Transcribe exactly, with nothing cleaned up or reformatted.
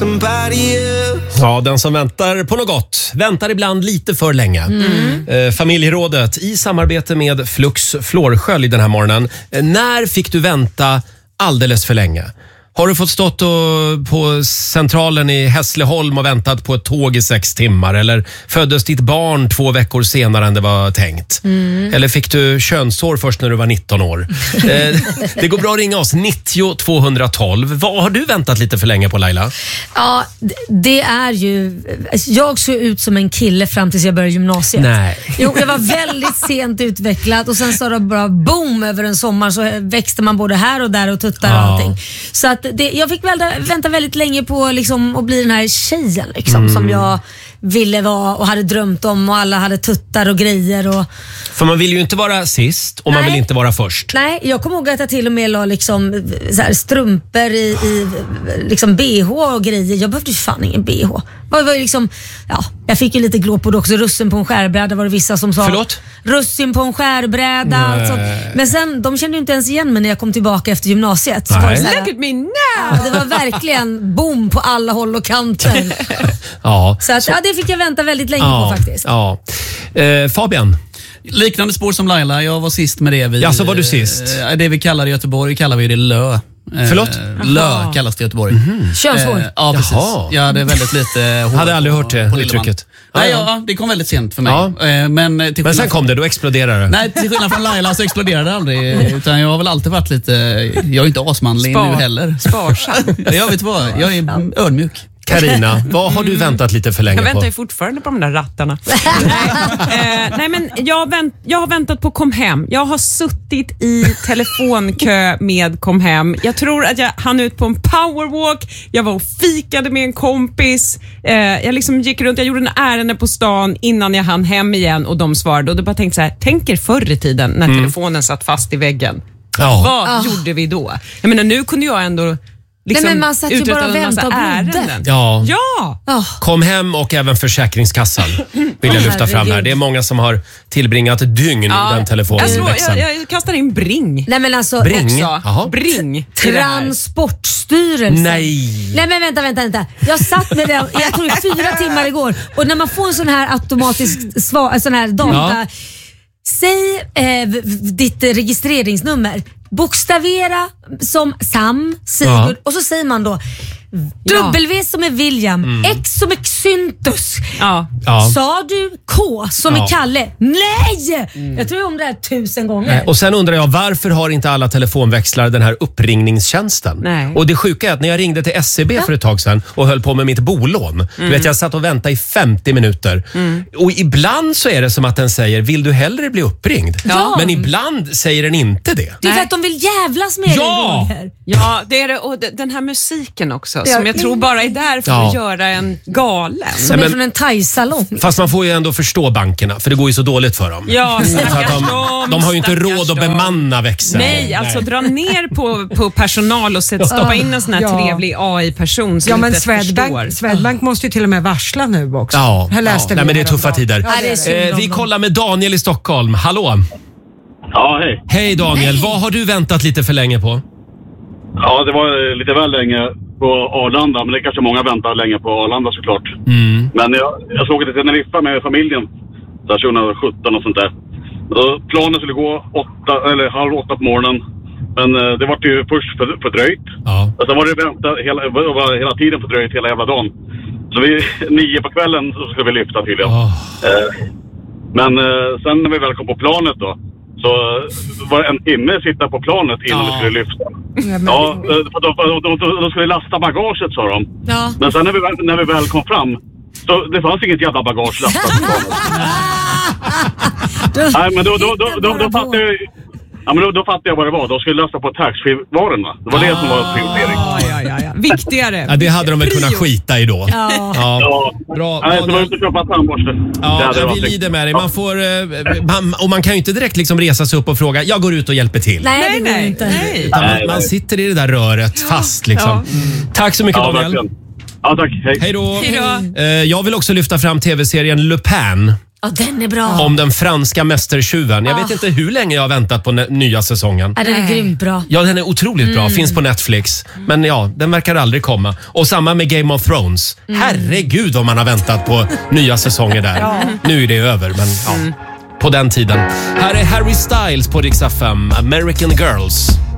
somebody else. Ja, den som väntar på något gott väntar ibland lite för länge. Mm. Eh, familjerådet i samarbete med Flux Flårskölj den här morgonen. Eh, när fick du vänta alldeles för länge? Har du fått stått och, på centralen i Hässleholm och väntat på ett tåg i sex timmar? Eller föddes ditt barn två veckor senare än det var tänkt? Mm. Eller fick du könshår först när du var nitton år? eh, det går bra att ringa oss, nittio tvåhundratolv. Vad har du väntat lite för länge på, Laila? Ja, det är ju... Jag såg ut som en kille fram tills jag började gymnasiet. Nej. Jo, jag var väldigt sent utvecklad och sen så det bara boom över en sommar så växte man både här och där och tuttar och Ja. allting. Så att det, jag fick vänta, vänta väldigt länge på liksom, att bli den här tjejen liksom, Mm. som jag ville vara och hade drömt om och alla hade tuttar och grejer. Och... För man vill ju inte vara sist och man Nej. vill inte vara först. Nej, jag kommer ihåg att jag till och med la liksom, så här, strumpor i, i liksom B H och grejer. Jag behövde ju fan ingen B H. Det var ju liksom, ja, jag fick ju lite glåpord också. Russin på en skärbräda var det vissa som sa. Förlåt? Russin på en skärbräda. Alltså. Men sen, de kände ju inte ens igen mig när jag kom tillbaka efter gymnasiet. Så Nej. var det, så här, Look at me now! ja, det var verkligen boom på alla håll och kanter. Ja. Så, att, ja, det fick jag vänta väldigt länge Ja, på faktiskt. ja. Eh, Fabian? Liknande spår som Laila, jag var sist med det. Vi, Ja, så var du sist? eh, Det vi kallar i Göteborg kallar vi det lö. Eh, Förlåt? Lö Jaha. kallas det i Göteborg. Könshår. Eh, ja, precis. Jaha. Jag hade väldigt lite hår. Hade aldrig hört det på Lilleman. uttrycket. Nej, Ja, ja. ja, det kom väldigt sent för mig. Ja. Eh, Men, till Men skillnad sen kom det, då exploderade det. Nej, till skillnad från Laila så exploderade det aldrig. Utan jag har väl alltid varit lite... Jag är inte asmanlig Spar- nu heller. Sparsam. Jag vet vad, jag är ödmjuk. Carina, vad har du väntat lite för länge Jag väntar på? ju fortfarande på de där rattarna. nej, eh, nej, men jag, vänt, jag har väntat på Kom hem. Jag har suttit i telefonkö med Kom hem. Jag tror att jag hann ut på en powerwalk. Jag var och fikade med en kompis. Eh, jag liksom gick runt, jag gjorde en ärende på stan innan jag hann hem igen och de svarade. Och då bara tänkte så här, tänker förr i tiden när Mm. telefonen satt fast i väggen. Ja. Vad gjorde vi då? Jag menar, nu kunde jag ändå liksom Nej, men man satt ju uträtta bara och en massa väntade och glodde. ärenden. Ja. Ja! Oh. Kom hem och även Försäkringskassan vill jag lyfta fram här. Herregud. Det är många som har tillbringat dygn i den jag, telefonväxeln. slår, jag, jag kastar in Bring. Nej men alltså Bring? Också. Jaha. Bring. i det här. Transportstyrelsen. Nej. Nej men vänta, vänta, vänta. Jag satt med den, jag tror i fyra timmar igår. Och när man får en sån här automatisk svar, sån här data. Ja. Säg eh, v- v- ditt registreringsnummer. Bokstavera som Sam, Sigurd. Ja. Och så säger man då Ja. W som är William, X som är Xyntus. Ja. Ja. Sa du K som Ja. är Kalle? Nej! Jag tror om det här tusen gånger. Och sen undrar jag, varför har inte alla telefonväxlar den här uppringningstjänsten? Nej. Och det sjuka är att när jag ringde till S E B för ett tag sedan och höll på med mitt bolån. Du vet, jag satt och väntade i femtio minuter. Och ibland så är det som att den säger, vill du hellre bli uppringd? Ja. Men ibland säger den inte det. Det är för Nej. att de vill jävlas med Ja! dig, Roger. Ja, det är det. Och de- den här musiken också, Ja. som jag tror bara är där för Ja. att göra en galen. Som Nej, är men- från en thai-salong. Fast man får ju ändå förstå bankerna, för det går ju så dåligt för dem. Ja, Så att stackars de, dem, de har ju inte stackars råd att dem. bemanna växeln. Nej, alltså dra ner på, på personal och sätt, stoppa in en sån här Ja. trevlig A I-person som Ja, men inte förstår. Swedbank, Swedbank måste ju till och med varsla nu också. Ja, Jag läste Nej, men det är häromdagen. tuffa tider. Ja, det är synd Eh, om vi dem. kollar med Daniel i Stockholm. Hallå! Ja, hej. Hej Daniel, vad har du väntat lite för länge på? Ja, det var eh, lite väl länge på Arlanda, men det är kanske många väntar länge på Arlanda såklart. Mm. Men jag, jag såg till Teneriffa med familjen, så här tjugohundrasjutton och sånt där. Och planen skulle gå åtta, eller halv åtta på morgonen, men eh, det var ju först för, fördröjt. Ja. Och sen var det vänta hela, var hela tiden fördröjt hela jävla dagen. Så vi, nio på kvällen så skulle vi lyfta tydligen. Oh. Eh, men eh, sen när vi väl kom på planet då, så var det en timme att sitta på planet innan Ja. vi skulle lyfta. Ja, eh, för då, då, då, då, då skulle vi lasta bagaget, sa de. Ja. Men sen när vi, väl- när vi väl kom fram, så det fanns inget jävla bagage lastat på planet. Nej, men då, då, då, då, då fattade jag... Ja, men då, då fattade jag vad det var. De skulle lasta på taxfree-varorna. Det var det som var prioritering. Ja, ja, ja, ja. Viktigare. Ja, det hade de väl kunnat skita i då. Ja. Ja. Ja. Bra, Nej, så var det Daniel. inte köpa tandborste. Det Ja, hade vi varit- lider med dig. Man får, eh, man, och man kan ju inte direkt liksom resa sig upp och fråga, jag går ut och hjälper till. Nej, det går nej, inte. nej. Utan man, Nej, man nej. sitter i det där röret fast liksom. Ja. Tack så mycket Ja, Daniel. verkligen. Ja, tack. Hej. Hej då. Hej då. Eh, jag vill också lyfta fram tv-serien Lupin. Ja, den är bra. Om den franska mästertjuven. Jag vet inte hur länge jag har väntat på ne- nya säsongen. Ja, den är grymt bra. Ja, den är otroligt bra. Finns på Netflix. Men ja, den verkar aldrig komma. Och samma med Game of Thrones. Herregud vad man har väntat på nya säsonger där. Nu är det över, men ja. På den tiden. Här är Harry Styles på Rix F M, American Girls.